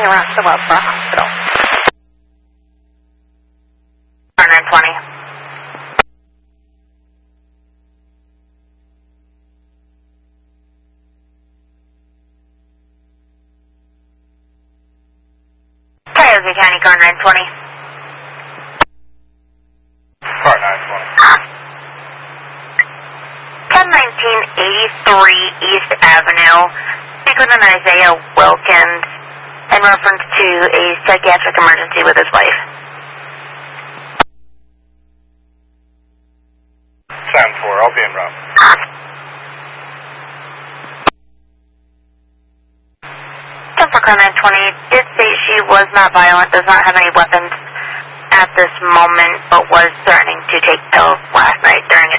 being around the Wellsboro Hospital. Car 920. Cuyahoga County, car 920. Car 920. 101983 East Avenue. Speak with an Isaiah Wilkins in reference to a psychiatric emergency with his wife. 10-4, I'll be en route. For car 920, did say she was not violent, does not have any weapons at this moment, but was threatening to take pills last night during